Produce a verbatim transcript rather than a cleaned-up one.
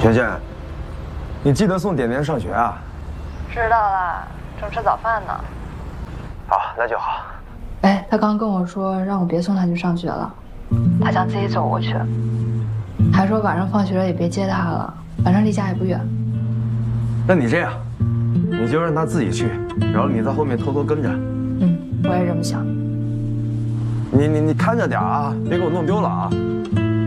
萱萱，你记得送点点上学啊？ 知道啦，正吃早饭呢。 好，那就好。 哎，他刚跟我说让我别送他去上学了，他想自己走过去，还说晚上放学了也别接他了，反正离家也不远。 那你这样，你就让他自己去，然后你在后面偷偷跟着。 嗯，我也这么想。 你你你看着点啊，别给我弄丢了啊。